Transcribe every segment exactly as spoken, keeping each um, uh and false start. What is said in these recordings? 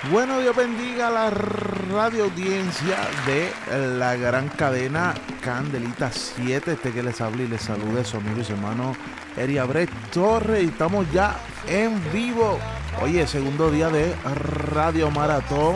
Bueno, Dios bendiga a la radio audiencia de la gran cadena Candelita siete. Este que les habla y les saluda su amigo y su hermano Eri Abreu Torres. Y estamos ya en vivo. Oye, segundo día de Radio Maratón.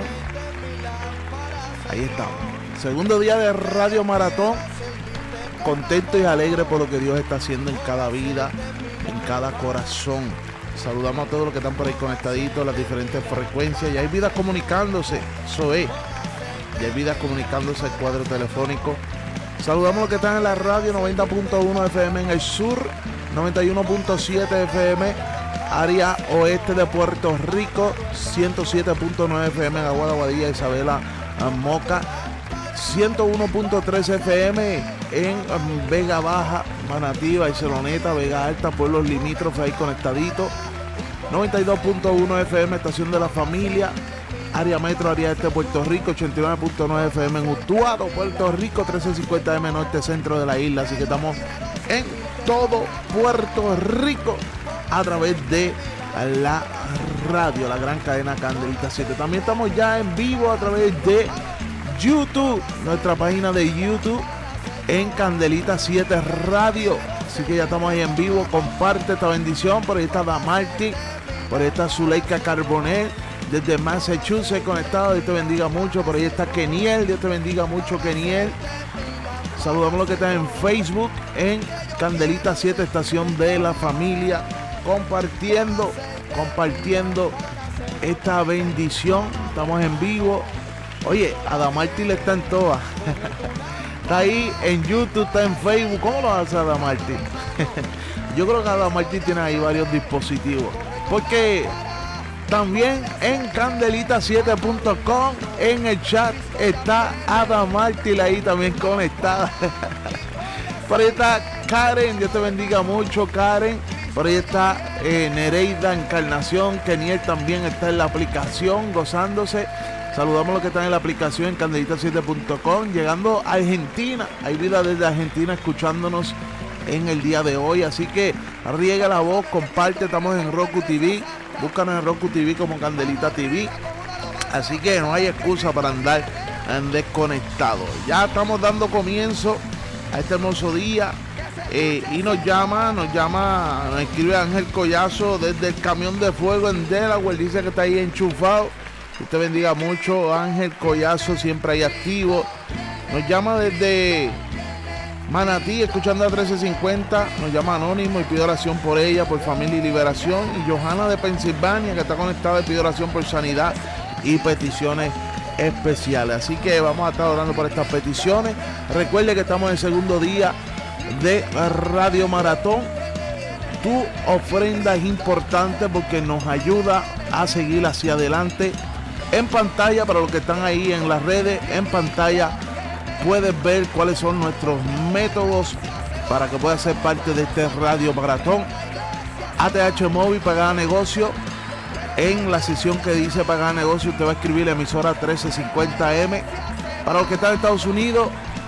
Ahí estamos. Segundo día de Radio Maratón. Contento y alegre por lo que Dios está haciendo en cada vida, en cada corazón. Saludamos a todos los que están por ahí conectaditos, las diferentes frecuencias. Y hay vidas comunicándose, eso es. Y hay vidas comunicándose al cuadro telefónico. Saludamos a los que están en la radio noventa punto uno F M en el sur, noventa y uno punto siete F M, área oeste de Puerto Rico, ciento siete punto nueve F M en Aguada, Guadilla, Isabela, Moca, ciento uno punto tres F M en Vega Baja, Manatí, Barceloneta, Vega Alta, pueblos limítrofes ahí conectaditos. noventa y dos punto uno F M, estación de la familia, área metro, área este de Puerto Rico, ochenta y nueve punto nueve F M en Utuado, Puerto Rico, trece cincuenta M norte centro de la isla. Así que estamos en todo Puerto Rico a través de la radio, la gran cadena Candelita siete. También estamos ya en vivo a través de YouTube, nuestra página de YouTube en Candelita siete Radio. Así que ya estamos ahí en vivo. Comparte esta bendición. Por ahí está Damarty, por ahí está Zuleika Carbonell desde Massachusetts conectado. Dios te bendiga mucho. Por ahí está Keniel. Dios te bendiga mucho, Keniel. Saludamos a los que están en Facebook en Candelita siete, estación de la familia, compartiendo compartiendo esta bendición. Estamos en vivo. Oye, a Damarty le está en todas. Está ahí en YouTube, está en Facebook. ¿Cómo lo hace Damarty? Yo creo que Damarty tiene ahí varios dispositivos. Porque también en candelita siete punto com en el chat está Damarty ahí también conectada. Por ahí está Karen, Dios te bendiga mucho, Karen. Por ahí está eh, Nereida Encarnación, Keniel también está en la aplicación gozándose. Saludamos a los que están en la aplicación en candelita siete punto com. Llegando a Argentina, hay vida desde Argentina escuchándonos en el día de hoy. Así que riega la voz, comparte. Estamos en Roku T V. Búscanos en Roku T V como Candelita T V. Así que no hay excusa para andar desconectado. Ya estamos dando comienzo a este hermoso día. Eh, y nos llama, nos llama, nos escribe Ángel Collazo desde el camión de fuego en Delaware. Dice que está ahí enchufado. Que te bendiga mucho, Ángel Collazo, siempre ahí activo. Nos llama desde Manatí, escuchando a trece cincuenta. Nos llama Anónimo y pide oración por ella, por familia y liberación. Y Johanna de Pensilvania, que está conectada, y pide oración por sanidad y peticiones especiales. Así que vamos a estar orando por estas peticiones. Recuerde que estamos en el segundo día de Radio Maratón. Tu ofrenda es importante porque nos ayuda a seguir hacia adelante. En pantalla, para los que están ahí en las redes, en pantalla puedes ver cuáles son nuestros métodos para que puedas ser parte de este Radio Maratón. A T H Móvil, pagar negocio. En la sección que dice pagar negocio, usted va a escribir la emisora trece cincuenta M. Para los que están en Estados Unidos,